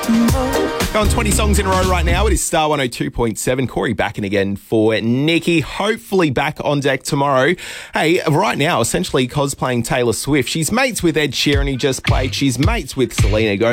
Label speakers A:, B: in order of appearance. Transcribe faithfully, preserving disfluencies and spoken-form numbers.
A: Going twenty songs in a row right now. It is Star one oh two point seven. Corey back in again for Nikki. Hopefully back on deck tomorrow. Hey, right now, essentially cosplaying Taylor Swift. She's mates with Ed Sheeran, he just played. She's mates with Selena Gomez.